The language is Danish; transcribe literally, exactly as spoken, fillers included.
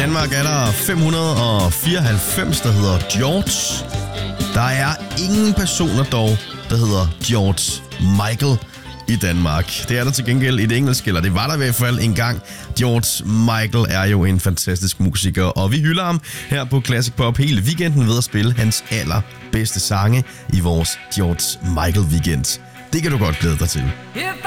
Danmark er der fem hundrede og fireoghalvfems, der hedder George. Der er ingen personer dog, der hedder George Michael i Danmark. Det er der til gengæld i det engelske, eller det var der i hvert fald en gang. George Michael er jo en fantastisk musiker, og vi hylder ham her på Classic Pop hele weekenden ved at spille hans allerbedste sange i vores George Michael weekend. Det kan du godt glæde dig til.